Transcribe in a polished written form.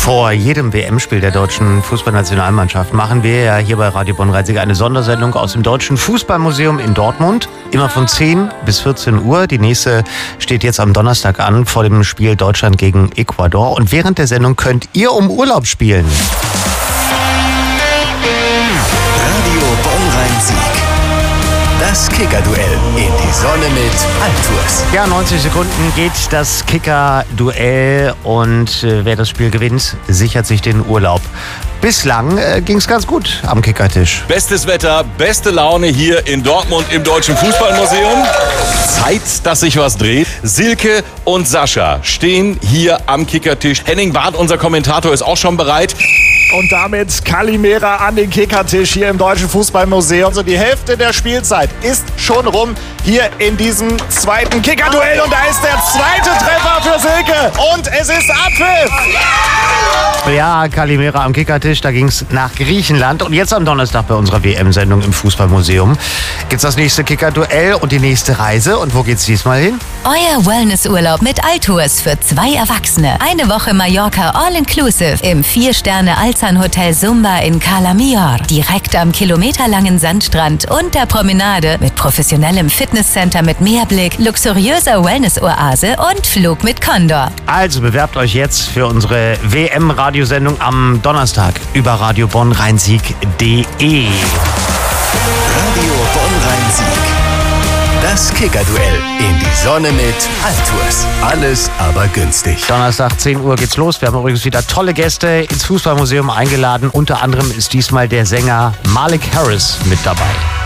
Vor jedem WM-Spiel der deutschen Fußballnationalmannschaft machen wir ja hier bei Radio Bonn-Rhein-Sieg eine Sondersendung aus dem Deutschen Fußballmuseum in Dortmund. Immer von 10 bis 14 Uhr. Die nächste steht jetzt am Donnerstag an vor dem Spiel Deutschland gegen Ecuador. Und während der Sendung könnt ihr um Urlaub spielen. Radio Bonn-Rhein-Sieg. Das Kicker-Duell in die Sonne mit Altours. Ja, 90 Sekunden geht das Kicker-Duell und wer das Spiel gewinnt, sichert sich den Urlaub. Bislang ging es ganz gut am Kickertisch. Bestes Wetter, beste Laune hier in Dortmund im Deutschen Fußballmuseum. Zeit, dass sich was dreht. Silke und Sascha stehen hier am Kickertisch. Henning Barth, unser Kommentator, ist auch schon bereit. Und damit Kalimera an den Kickertisch hier im Deutschen Fußballmuseum. So die Hälfte der Spielzeit ist schon rum hier in diesem zweiten Kickerduell. Und da ist der zweite Treffer für Silke. Und es ist Abpfiff. Ja, Kalimera am Kickertisch, da ging es nach Griechenland. Und jetzt am Donnerstag bei unserer WM-Sendung im Fußballmuseum gibt's das nächste Kickerduell und die nächste Reise. Und wo geht's diesmal hin? Euer Wellnessurlaub mit Altours für 2 Erwachsene. Eine Woche Mallorca All-Inclusive im 4-Sterne-Alzan-Hotel Sumba in Cala Millor. Direkt am kilometerlangen Sandstrand und der Promenade mit professionellem Fitnesscenter mit Meerblick, luxuriöser Wellness-Oase und Flug mit Condor. Also bewerbt euch jetzt für unsere WM-Radiosendung am Donnerstag über radiobonn-rhein-sieg.de. Radio Bonn-Rhein-Sieg. Das Kicker-Duell in die Sonne mit Altours. Alles aber günstig. Donnerstag 10 Uhr geht's los. Wir haben übrigens wieder tolle Gäste ins Fußballmuseum eingeladen. Unter anderem ist diesmal der Sänger Malik Harris mit dabei.